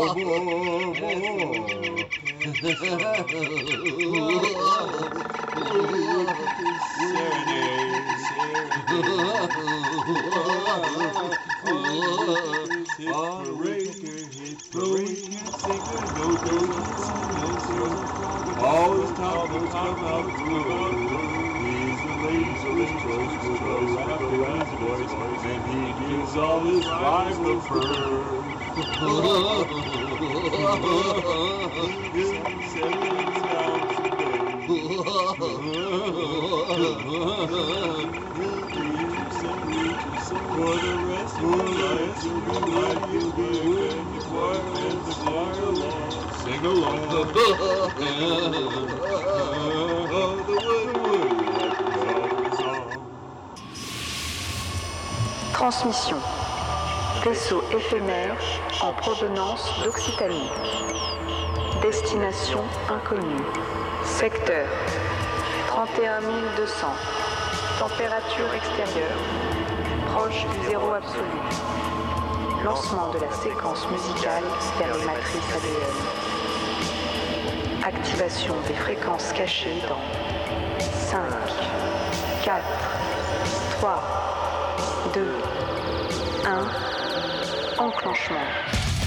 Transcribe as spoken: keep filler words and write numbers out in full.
Always top of come out good. He's the laser's choice with a rap in his voice, and he gives all his life the first. For the rest of your life, you'll be like you did when you choir and the choir along. Sing along. Oh, the wood, wood, Transmission. Vaisseau éphémère en provenance d'Occitanie. Destination inconnue. Secteur trente et un mille deux cents. Température extérieure proche du zéro absolu. Lancement de la séquence musicale vers les matrices A D N. Activation des fréquences cachées dans cinq, quatre, trois, deux, un. Enclenchement.